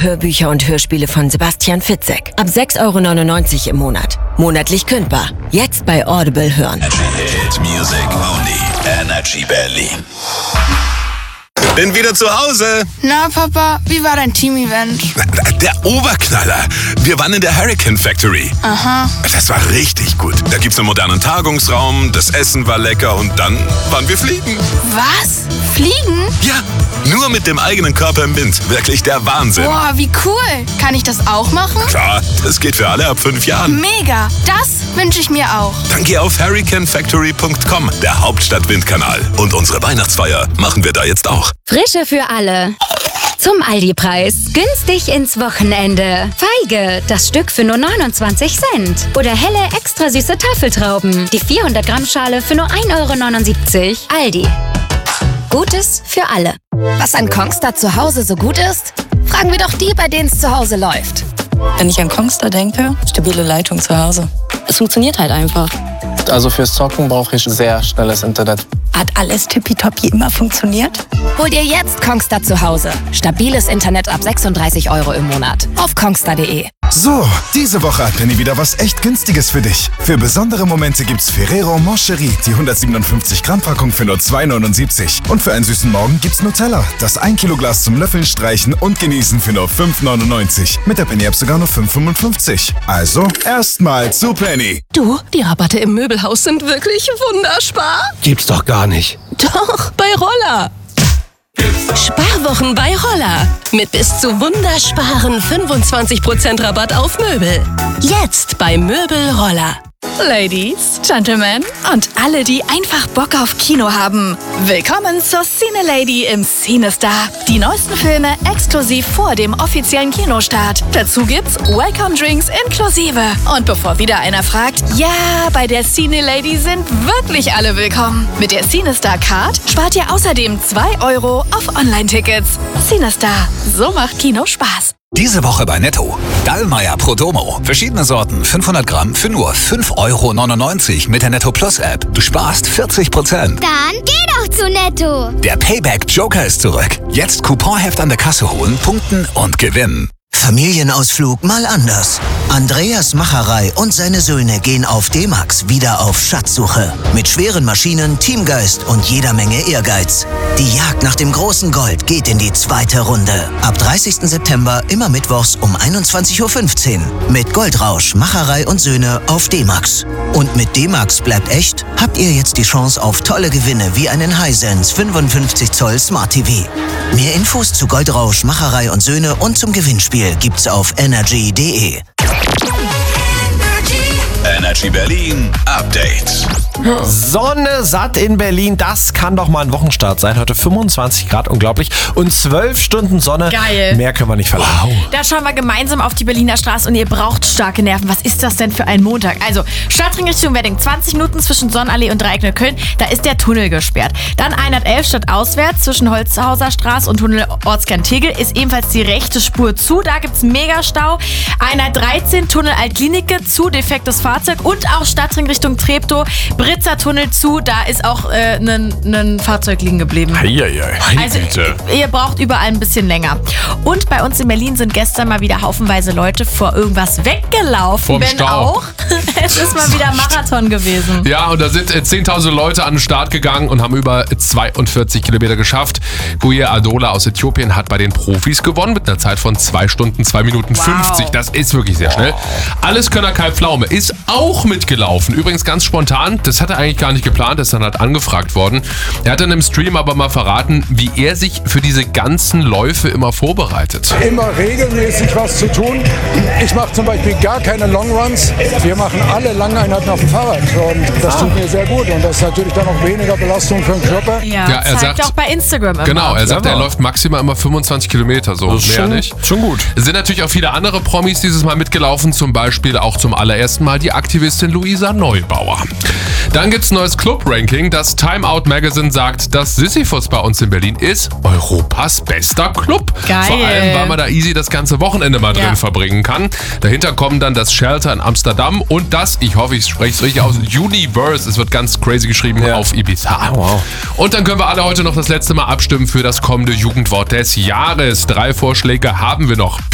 Hörbücher und Hörspiele von Sebastian Fitzek. Ab 6,99 € im Monat. Monatlich kündbar. Jetzt bei Audible hören. Hit Music Only. Energy Berlin. Bin wieder zu Hause. Na, Papa, wie war dein Team-Event? Der Oberknaller. Wir waren in der Hurricane Factory. Aha. Das war richtig gut. Da gibt's einen modernen Tagungsraum, das Essen war lecker und dann waren wir fliegen. Was? Fliegen? Ja, nur mit dem eigenen Körper im Wind. Wirklich der Wahnsinn. Boah, wie cool. Kann ich das auch machen? Klar, das geht für alle ab 5 Jahren. Mega. Das wünsche ich mir auch. Dann geh auf hurricanefactory.com, der Hauptstadt-Windkanal. Und unsere Weihnachtsfeier machen wir da jetzt auch. Frische für alle. Zum Aldi-Preis. Günstig ins Wochenende. Feige, das Stück für nur 29 Cent. Oder helle, extra süße Tafeltrauben. Die 400 Gramm Schale für nur 1,79 €. Aldi. Gutes für alle. Was an Kongstar zu Hause so gut ist? Fragen wir doch die, bei denen es zu Hause läuft. Wenn ich an Kongstar denke, stabile Leitung zu Hause. Es funktioniert halt einfach. Also fürs Zocken brauche ich sehr schnelles Internet. Hat alles tippitoppi immer funktioniert? Hol dir jetzt Kongstar zu Hause. Stabiles Internet ab 36 € im Monat. Auf kongstar.de. So, diese Woche hat Penny wieder was echt Günstiges für dich. Für besondere Momente gibt's Ferrero Moncherie, die 157 Gramm Packung für nur 2,79 €. Und für einen süßen Morgen gibt's Nutella, das 1 Kilo Glas zum Löffeln, Streichen und Genießen für nur 5,99 €. Mit der Penny-App sogar nur 5,55 €. Also, erstmal zu Penny. Du, die Rabatte im Möbelhaus sind wirklich wunderspar. Gibt's doch gar nicht. Doch, bei Roller. Sparwochen bei Roller. Mit bis zu wundersparen 25% Rabatt auf Möbel. Jetzt bei Möbel Roller. Ladies, Gentlemen und alle, die einfach Bock auf Kino haben. Willkommen zur Cine Lady im CineStar. Die neuesten Filme exklusiv vor dem offiziellen Kinostart. Dazu gibt's Welcome Drinks inklusive. Und bevor wieder einer fragt, ja, bei der Cine Lady sind wirklich alle willkommen. Mit der CineStar Card spart ihr außerdem 2 € auf Online-Tickets. CineStar, so macht Kino Spaß. Diese Woche bei Netto. Dallmayr Prodomo. Verschiedene Sorten, 500 Gramm für nur 5,99 € mit der Netto Plus App. Du sparst 40%. Dann geh doch zu Netto. Der Payback Joker ist zurück. Jetzt Couponheft an der Kasse holen, punkten und gewinnen. Familienausflug mal anders. Andreas Macherei und seine Söhne gehen auf D-Max wieder auf Schatzsuche. Mit schweren Maschinen, Teamgeist und jeder Menge Ehrgeiz. Die Jagd nach dem großen Gold geht in die 2. Runde. Ab 30. September immer mittwochs um 21:15 Uhr. Mit Goldrausch, Macherei und Söhne auf D-Max. Und mit D-Max bleibt echt, habt ihr jetzt die Chance auf tolle Gewinne wie einen Hisense 55 Zoll Smart TV. Mehr Infos zu Goldrausch, Macherei und Söhne und zum Gewinnspiel gibt's auf energy.de. Energy Berlin Update. Sonne satt in Berlin, das kann doch mal ein Wochenstart sein. Heute 25 Grad, unglaublich. Und 12 Stunden Sonne. Geil. Mehr können wir nicht verlangen. Wow. Da schauen wir gemeinsam auf die Berliner Straße und ihr braucht starke Nerven. Was ist das denn für ein Montag? Also, Stadtring Richtung Wedding, 20 Minuten zwischen Sonnenallee und Dreieck Neukölln. Da ist der Tunnel gesperrt. Dann 111 stadtauswärts zwischen Holzhauser Straße und Tunnel Ortskern Tegel ist ebenfalls die rechte Spur zu. Da gibt's Megastau. 113 Tunnel Altklinike zu, defektes Fahrzeug. Und auch Stadtring Richtung Treptow. Britzer Tunnel zu, da ist auch ein Fahrzeug liegen geblieben. Also ihr braucht überall ein bisschen länger. Und bei uns in Berlin sind gestern mal wieder haufenweise Leute vor irgendwas weggelaufen. Vom Stau. Auch es ist mal wieder Marathon gewesen. Ja, und da sind 10.000 Leute an den Start gegangen und haben über 42 Kilometer geschafft. Guye Adola aus Äthiopien hat bei den Profis gewonnen mit einer Zeit von 2 Stunden, 2 Minuten 50. Das ist wirklich sehr schnell. Alleskönner Kai Pflaume ist auch mitgelaufen. Übrigens ganz spontan. Das hat er eigentlich gar nicht geplant, ist dann halt angefragt worden. Er hat dann im Stream aber mal verraten, wie er sich für diese ganzen Läufe immer vorbereitet. Immer regelmäßig was zu tun. Ich mache zum Beispiel gar keine Longruns. Wir machen alle Langeinheiten auf dem Fahrrad. Und das tut mir sehr gut. Und das ist natürlich dann auch weniger Belastung für den Körper. Ja, er sagt auch bei Instagram immer. Genau, er sagt, er läuft maximal immer 25 Kilometer, so das mehr nicht. Schon gut. Es sind natürlich auch viele andere Promis dieses Mal mitgelaufen, zum Beispiel auch zum allerersten Mal die Aktivistin Luisa Neubauer. Dann gibt's ein neues Club-Ranking. Das Time Out Magazine sagt, dass Sisyphus bei uns in Berlin ist Europas bester Club. Geil. Vor allem, weil man da easy das ganze Wochenende mal drin verbringen kann. Dahinter kommen dann das Shelter in Amsterdam und das, ich hoffe, ich spreche es richtig aus, Universe, es wird ganz crazy geschrieben, auf Ibiza. Wow. Und dann können wir alle heute noch das letzte Mal abstimmen für das kommende Jugendwort des Jahres. 3 Vorschläge haben wir noch.